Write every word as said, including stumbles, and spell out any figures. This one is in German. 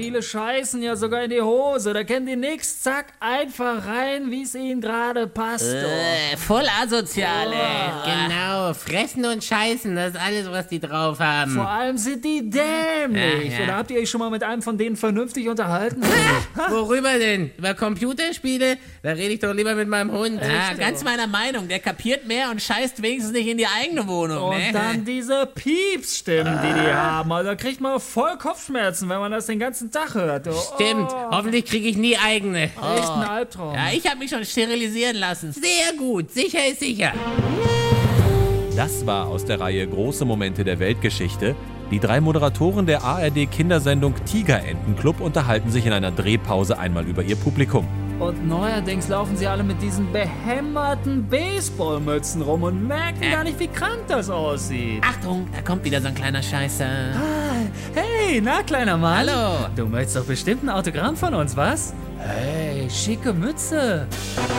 viele scheißen ja sogar in die Hose. Da kennen die nix. Zack, einfach rein, wie es ihnen gerade passt. Äh, voll asozial, ey. Genau, fressen und scheißen, das ist alles, was die drauf haben. Vor allem sind die dämlich. Ja, ja. Oder habt ihr euch schon mal mit einem von denen vernünftig unterhalten? Worüber denn? Über Computerspiele? Da rede ich doch lieber mit meinem Hund. Ja, ganz meiner Meinung. Der kapiert mehr und scheißt wenigstens nicht in die eigene Wohnung, Und ne? dann diese Piepsstimmen, die die haben. Also da kriegt man voll Kopfschmerzen, wenn man das den ganzen Tag hört. Oh, Stimmt, oh, hoffentlich kriege ich nie eigene. echt ein Albtraum. Ja, ich habe mich schon sterilisieren lassen. Sehr gut, sicher ist sicher. Das war aus der Reihe Große Momente der Weltgeschichte. Die drei Moderatoren der A R D-Kindersendung Tigerentenclub unterhalten sich in einer Drehpause einmal über ihr Publikum. Und neuerdings laufen sie alle mit diesen behämmerten Baseballmützen rum und merken gar nicht, wie krank das aussieht. Achtung, da kommt wieder so ein kleiner Scheißer. Hey, na kleiner Mann. Hallo. Du möchtest doch bestimmt ein Autogramm von uns, was? Hey, schicke Mütze.